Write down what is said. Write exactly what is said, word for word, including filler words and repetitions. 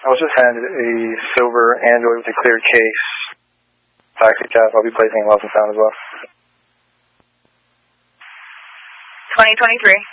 I was just handed a silver Android with a clear case. Taxi cab. I'll be placing in Lost and Found as well. twenty twenty-three.